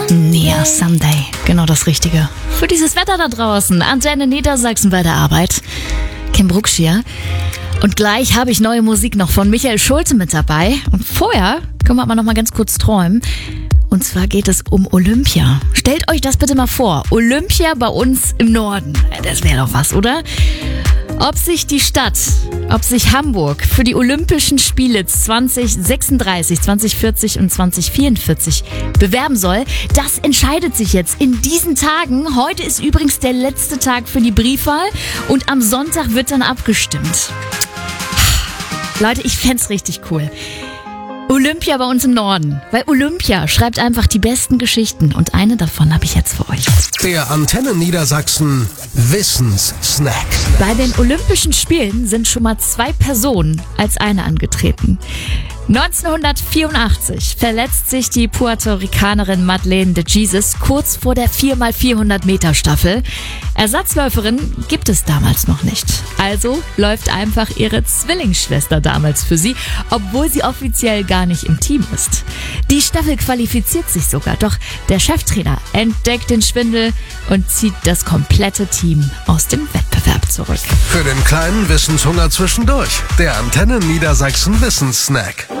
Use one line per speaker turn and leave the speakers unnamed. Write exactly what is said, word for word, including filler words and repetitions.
Ja, Someday. Genau das Richtige. Für dieses Wetter da draußen. Antenne Niedersachsen bei der Arbeit. Kim Brucksch hier. Und gleich habe ich neue Musik noch von Michael Schulte mit dabei. Und vorher können wir aber noch mal ganz kurz träumen. Und zwar geht es um Olympia. Stellt euch das bitte mal vor. Olympia bei uns im Norden. Das wäre doch was, oder? Ob sich die Stadt, ob sich Hamburg für die Olympischen Spiele zwanzig sechsunddreißig, zwanzig vierzig und zwanzig vierundvierzig bewerben soll, das entscheidet sich jetzt in diesen Tagen. Heute ist übrigens der letzte Tag für die Briefwahl und am Sonntag wird dann abgestimmt. Leute, ich fänd's richtig cool. Olympia bei uns im Norden. Weil Olympia schreibt einfach die besten Geschichten. Und eine davon habe ich jetzt für euch.
Der Antenne Niedersachsen Wissenssnack.
Bei den Olympischen Spielen sind schon mal zwei Personen als eine angetreten. neunzehnhundertvierundachtzig verletzt sich die Puerto-Ricanerin Madeleine de Jesus kurz vor der vier mal vierhundert Meter Staffel. Ersatzläuferin gibt es damals noch nicht. Also läuft einfach ihre Zwillingsschwester damals für sie, obwohl sie offiziell gar nicht im Team ist. Die Staffel qualifiziert sich sogar, doch der Cheftrainer entdeckt den Schwindel und zieht das komplette Team aus dem Wettbewerb zurück.
Für den kleinen Wissenshunger zwischendurch. Der Antenne Niedersachsen Wissenssnack.